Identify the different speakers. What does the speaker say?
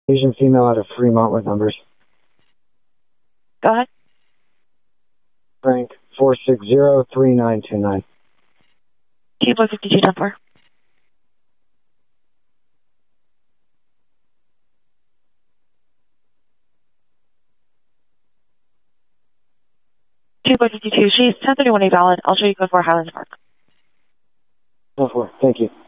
Speaker 1: Asian female out of Fremont with numbers.
Speaker 2: Go ahead.
Speaker 1: Frank 460-3929.
Speaker 2: Table 52-4. Table 52. She's 1031 valid. I'll show you code 4 Highlands Park.
Speaker 1: 4. Thank you.